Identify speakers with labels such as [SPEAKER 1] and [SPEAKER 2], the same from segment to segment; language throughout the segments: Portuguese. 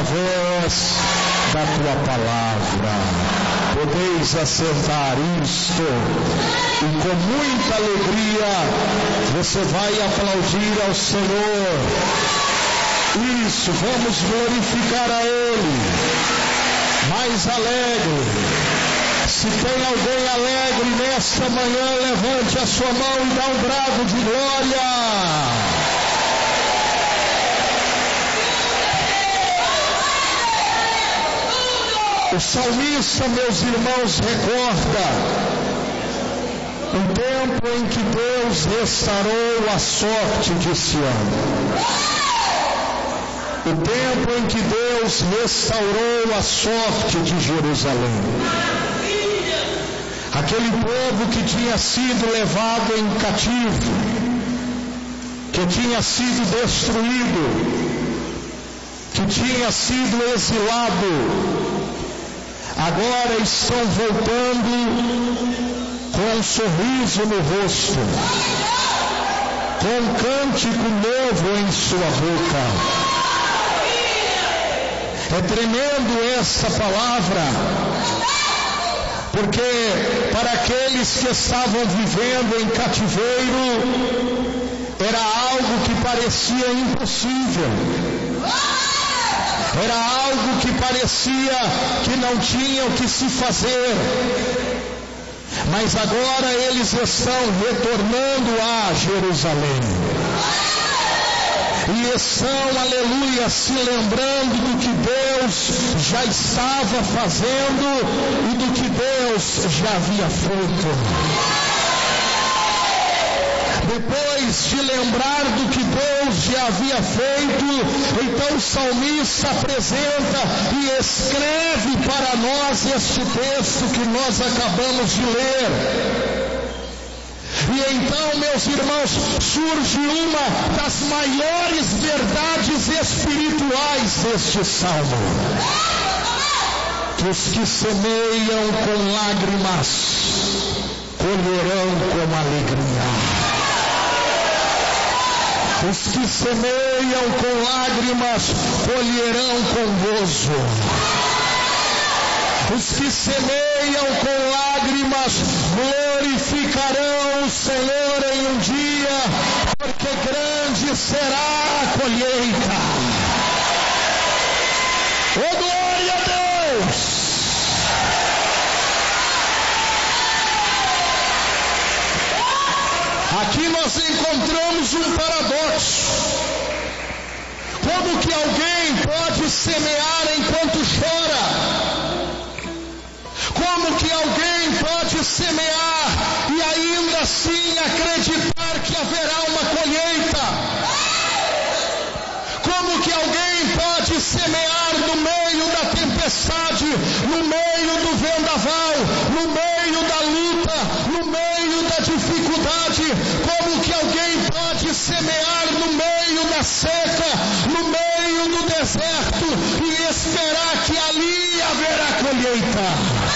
[SPEAKER 1] através da tua palavra. Podeis assentar isto, e com muita alegria você vai aplaudir ao Senhor. Isso, vamos glorificar a Ele. Mais alegre. Se tem alguém alegre nesta manhã, levante a sua mão e dá um brado de glória. O salmista, meus irmãos, recorda o tempo em que Deus restaurou a sorte de Sião. O tempo em que Deus restaurou a sorte de Jerusalém. Aquele povo que tinha sido levado em cativo, que tinha sido destruído, que tinha sido exilado, agora estão voltando com um sorriso no rosto, com um cântico novo em sua boca. É tremendo essa palavra, porque para aqueles que estavam vivendo em cativeiro, era algo que parecia impossível. Era algo que parecia que não tinha o que se fazer. Mas agora eles estão retornando a Jerusalém. E estão, aleluia, se lembrando do que Deus já estava fazendo e do que Deus já havia feito. Depois de lembrar do que Deus já havia feito, então o salmista apresenta e escreve para nós este texto que nós acabamos de ler. E então, meus irmãos, surge uma das maiores verdades espirituais deste salmo. Que os que semeiam com lágrimas, colherão com alegria. Os que semeiam com lágrimas, colherão com gozo. Os que semeiam com lágrimas glorificarão o Senhor em um dia, porque grande será a colheita. Oh, glória a Deus! Aqui nós encontramos um paradoxo. Como que alguém pode semear enquanto chora? Como que alguém pode semear e ainda assim acreditar que haverá uma colheita? Como que alguém pode semear no meio da tempestade, no meio do vendaval, no meio da luta, no meio da dificuldade? Como que alguém pode semear no meio da seca, no meio do deserto e esperar que ali haverá colheita?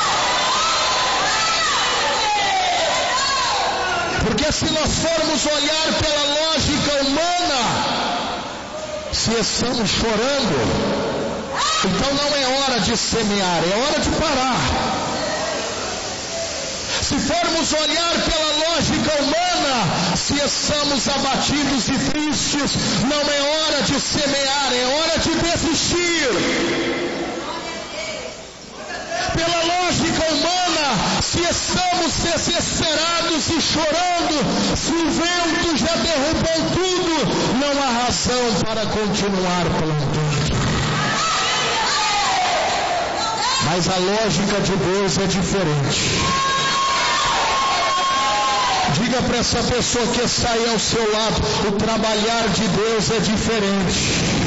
[SPEAKER 1] Porque se nós formos olhar pela lógica humana, se estamos chorando, então não é hora de semear, é hora de parar. Se formos olhar pela lógica humana, se estamos abatidos e tristes, não é hora de semear, é hora de desistir. Pela lógica humana, se estamos desesperados e chorando, se o vento já derrubou tudo, não há razão para continuar plantando. Mas a lógica de Deus é diferente. Diga para essa pessoa que está aí ao seu lado, o trabalhar de Deus é diferente.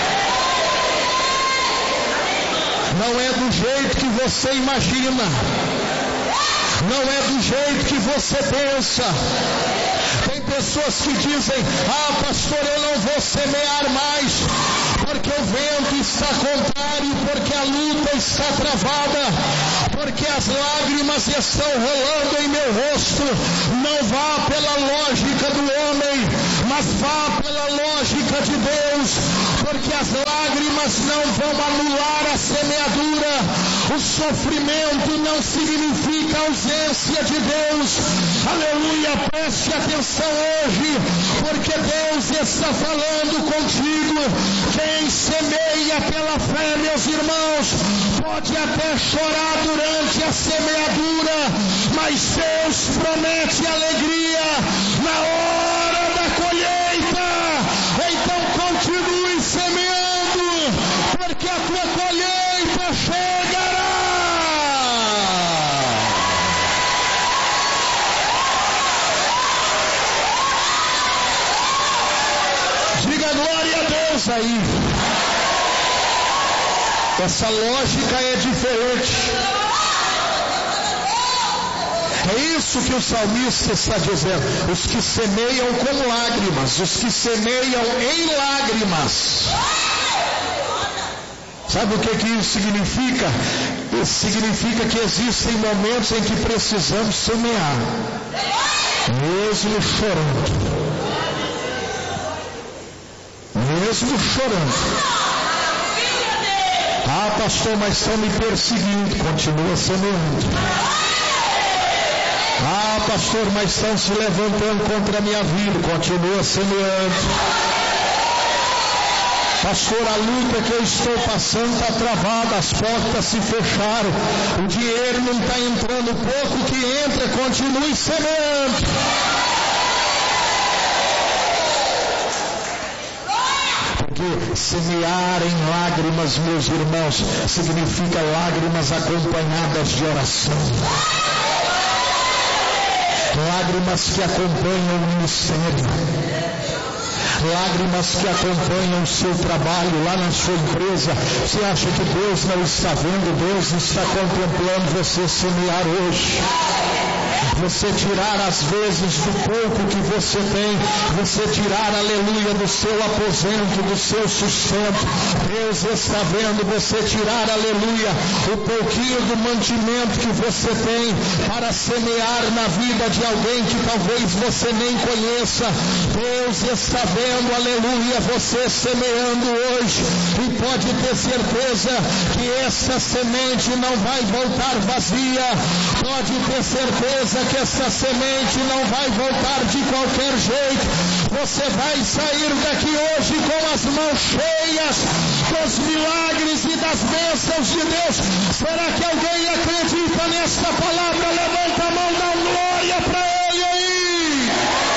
[SPEAKER 1] Não é do jeito que você imagina. Não é do jeito que você pensa. Tem pessoas que dizem: pastor, eu não vou semear mais, porque o vento está contrário, porque a luta está travada, porque as lágrimas estão rolando em meu rosto. Não vá pela lógica do homem, mas vá pela lógica de Deus, porque que as lágrimas não vão anular a semeadura. O sofrimento não significa ausência de Deus. Aleluia, preste atenção hoje, porque Deus está falando contigo. Quem semeia pela fé, meus irmãos, pode até chorar durante a semeadura, mas Deus promete alegria na hora da colheita. Então continue semeando, porque a tua colheita chegará. Diga glória a Deus aí. Essa lógica é diferente. É isso que o salmista está dizendo. Os que semeiam com lágrimas, os que semeiam em lágrimas. Sabe o que isso significa? Isso significa que existem momentos em que precisamos semear, mesmo chorando. Mesmo chorando. Ah, pastor, mas estão me perseguindo. Continua semeando. Ah, pastor, mas estão se levantando contra a minha vida. Continua semeando. Pastor, a luta que eu estou passando está travada, as portas se fecharam, o dinheiro não está entrando, o pouco que entra, continue semeando. Porque semear em lágrimas, meus irmãos, significa lágrimas acompanhadas de oração. Lágrimas que acompanham o ministério. Lágrimas que acompanham o seu trabalho lá na sua empresa. Você acha que Deus não está vendo? Deus está contemplando você semear hoje. Você tirar às vezes do pouco que você tem, você tirar, aleluia, do seu aposento, do seu sustento. Deus está vendo você tirar, aleluia, o pouquinho do mantimento que você tem para semear na vida de alguém que talvez você nem conheça. Deus está vendo, aleluia, você semeando hoje, e pode ter certeza que essa semente não vai voltar vazia. Pode ter certeza que essa semente não vai voltar de qualquer jeito. Você vai sair daqui hoje com as mãos cheias dos milagres e das bênçãos de Deus. Será que alguém acredita nesta palavra? Levanta a mão, dá glória para Ele aí.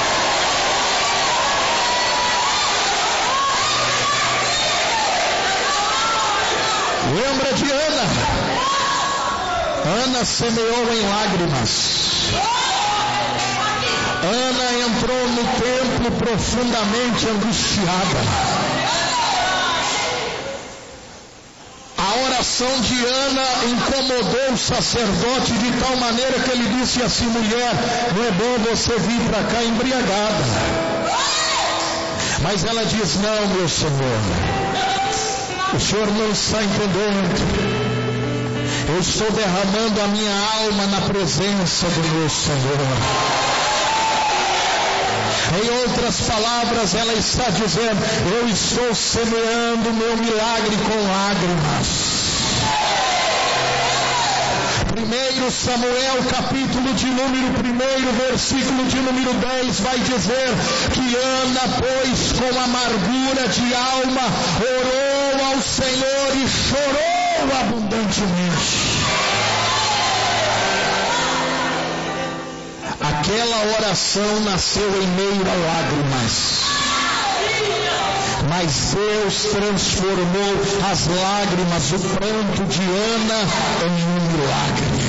[SPEAKER 1] Lembra de Ana? Ana semeou em lágrimas. Ana entrou no templo profundamente angustiada. A oração de Ana incomodou o sacerdote de tal maneira que ele disse assim: mulher, não é bom você vir para cá embriagada. Mas ela diz: não, meu Senhor, o Senhor não está entendendo. Eu estou derramando a minha alma na presença do meu Senhor. Em outras palavras, ela está dizendo: eu estou semeando meu milagre com lágrimas. 1 Samuel, capítulo de número 1, versículo de número 10, vai dizer que Ana, pois, com amargura de alma, orou ao Senhor e chorou abundantemente. Aquela oração nasceu em meio a lágrimas. Mas Deus transformou as lágrimas, o pranto de Ana, em um milagre.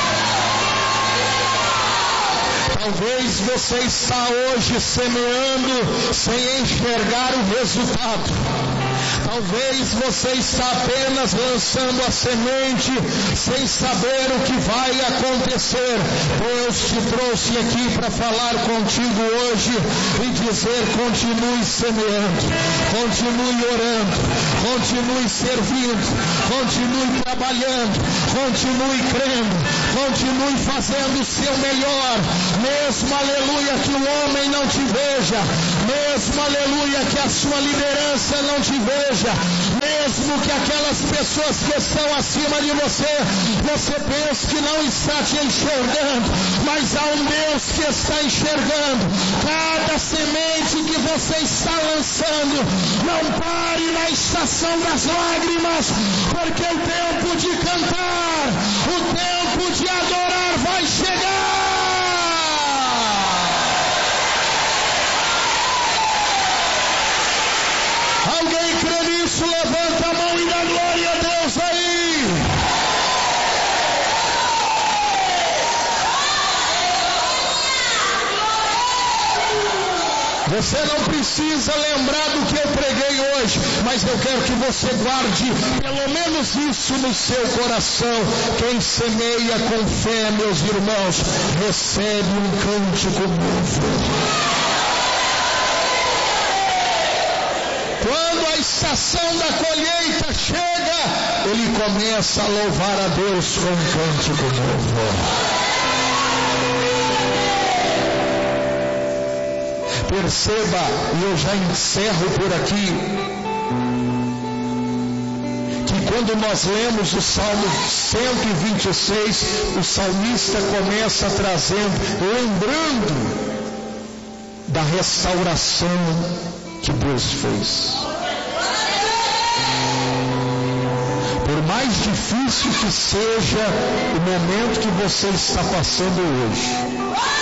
[SPEAKER 1] Talvez você está hoje semeando sem enxergar o resultado. Talvez você está apenas lançando a semente sem saber o que vai acontecer. Deus te trouxe aqui para falar contigo hoje e dizer: continue semeando, continue orando, continue servindo, continue trabalhando, continue crendo, continue fazendo o seu melhor, mesmo, aleluia, que o homem não te veja, mesmo, aleluia, que a sua liderança não te veja, mesmo que aquelas pessoas que estão acima de você, você pensa que não está te enxergando, mas há um Deus que está enxergando cada semente que você está lançando. Não pare na estação das lágrimas, porque o tempo de cantar, o tempo de adorar vai chegar. Alguém crê nisso? Levanta a mão e dá glória a Deus aí. Você não precisa lembrar do que eu preguei hoje, mas eu quero que você guarde pelo menos isso no seu coração. Quem semeia com fé, meus irmãos, recebe um cântico novo. Quando a estação da colheita chega, ele começa a louvar a Deus com um cântico novo. Perceba, e eu já encerro por aqui, que quando nós lemos o Salmo 126, o salmista começa lembrando da restauração que Deus fez. Por mais difícil que seja o momento que você está passando hoje,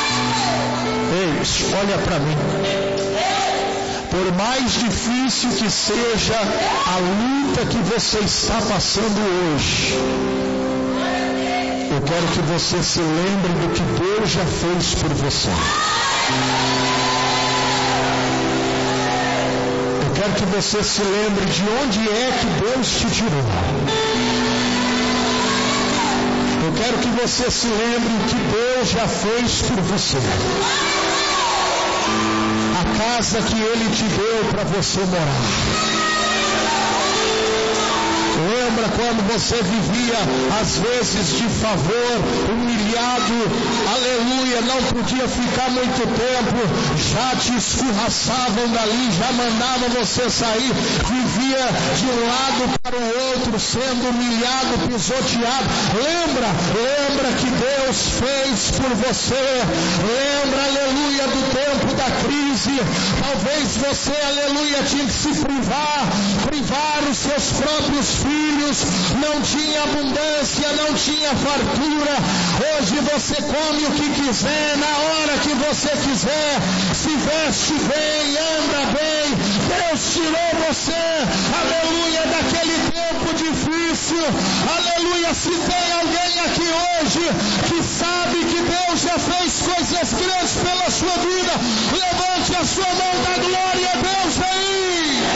[SPEAKER 1] ei, olha para mim. Por mais difícil que seja a luta que você está passando hoje, eu quero que você se lembre do que Deus já fez por você. Eu quero que você se lembre de onde é que Deus te tirou. Eu quero que você se lembre o que Deus já fez por você. A casa que Ele te deu para você morar. Lembra quando você vivia, às vezes, de favor, humilhado, aleluia, não podia ficar muito tempo, já te escorraçavam dali, já mandavam você sair, vivia de um lado para o outro, sendo humilhado, pisoteado. Lembra que Deus fez por você. Lembra, aleluia, do tempo da crise. Talvez você, aleluia, tinha que se privar os seus próprios filhos, não tinha abundância, não tinha fartura. Hoje você come o que quiser, na hora que você quiser, se veste bem, anda bem. Deus tirou você, aleluia, daquele tempo difícil. Aleluia, se tem alguém aqui hoje que sabe que Deus já fez coisas grandes pela sua vida, levante a sua mão da glória